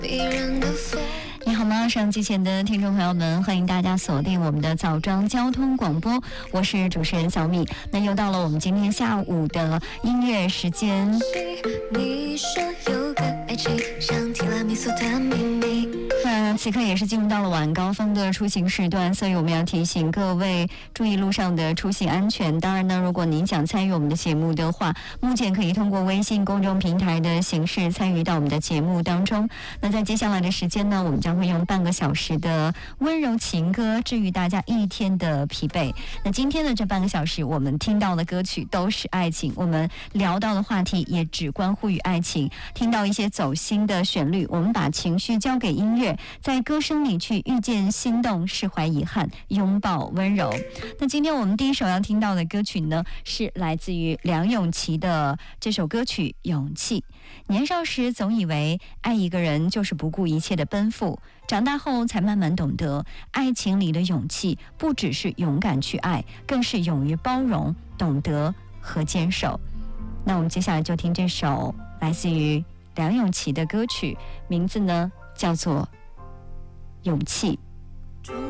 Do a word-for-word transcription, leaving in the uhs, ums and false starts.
你好吗？收音机前的听众朋友们，欢迎大家锁定我们的早装交通广播，我是主持人小米。那又到了我们今天下午的音乐时间。你说有个爱情像提拉米苏的秘密。那此刻也是进入到了晚高峰的出行时段，所以我们要提醒各位注意路上的出行安全。当然呢，如果您想参与我们的节目的话，目前可以通过微信公众平台的形式参与到我们的节目当中。那在接下来的时间呢，我们将会用半个小时的温柔情歌治愈大家一天的疲惫。那今天的这半个小时，我们听到的歌曲都是爱情，我们聊到的话题也只关乎于爱情，听到一些走心的旋律，我们把情绪交给音乐，在歌声里去遇见心动，释怀遗憾，拥抱温柔。那今天我们第一首要听到的歌曲呢，是来自于梁咏琪的这首歌曲《勇气》。年少时总以为爱一个人就是不顾一切的奔赴，长大后才慢慢懂得，爱情里的勇气不只是勇敢去爱，更是勇于包容、懂得和坚守。那我们接下来就听这首来自于梁咏琪的歌曲，名字呢叫做《勇气》。